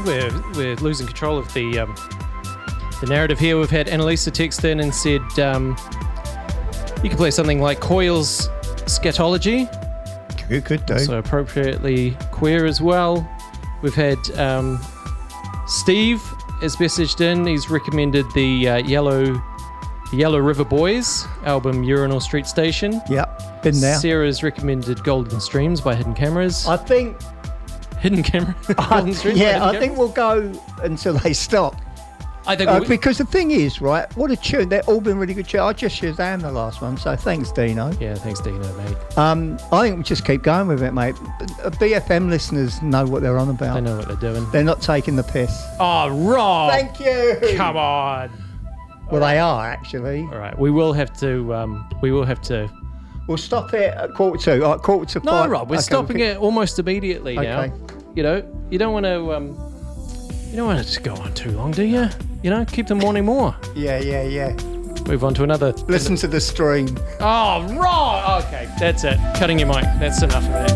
think we're losing control of the narrative here. We've had Annalisa text in and said you can play something like Coil's Scatology. You could do. So appropriately queer as well. We've had Steve has messaged in. He's recommended the Yellow River Boys album Urinal Street Station. Yep, been there. Sarah's recommended Golden Streams by Hidden Cameras. I think... Hidden Camera? Golden Streams by Hidden I think we'll go until they stop. I think because the thing is, right, what a tune. They've all been really good tunes. I just Shazam the last one, so thanks, Dino. Yeah, thanks, Dino, mate. I think we just keep going with it, mate. BFM listeners know what they're on about. They know what they're doing. They're not taking the piss. Oh, Rob! Thank you! Come on! Well, they are, actually. All right, we will have to... We'll stop it at 4:45. All right, 4:45. No, Rob, we're stopping it almost immediately now. You know, you don't want to just go on too long, do you? You know, keep the morning more. Yeah. Move on to another. Listen to the stream. Oh, Rob! Okay, that's it. Cutting your mic. That's enough of that.